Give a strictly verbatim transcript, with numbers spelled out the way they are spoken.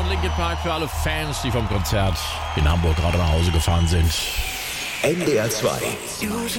Linkin Park für alle Fans, die vom Konzert in Hamburg gerade nach Hause gefahren sind. N D R zwei